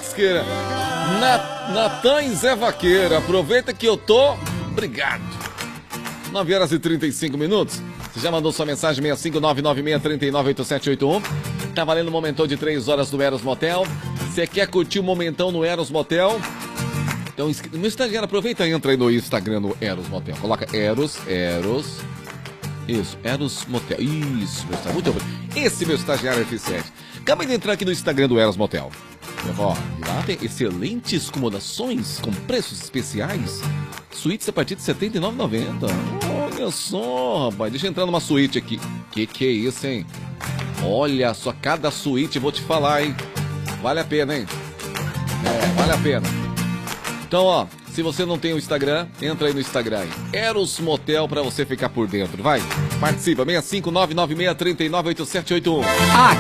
churrasqueira. Natan e Zé Vaqueira. Aproveita que eu tô. Obrigado. 9 horas e 35 minutos. Você já mandou sua mensagem 65996398781. Tá valendo um momentão de 3 horas do Eros Motel. Você quer curtir o momentão no Eros Motel? Então, no meu Instagram, aproveita e entra aí no Instagram no Eros Motel. Coloca Eros. Isso, Eros Motel. Isso, meu estagiário. Muito obrigado. Esse meu estagiário F7. Acabei de entrar aqui no Instagram do Eros Motel. Ó, lá tem excelentes acomodações com preços especiais. Suítes a partir de R$ 79,90. Olha só, rapaz. Deixa eu entrar numa suíte aqui. Que é isso, hein? Olha só, cada suíte, vou te falar, hein? Vale a pena, hein? Vale a pena. Então, ó, se você não tem o Instagram, entra aí no Instagram aí. Eros Motel pra você ficar por dentro, vai. Participa, 65996398781.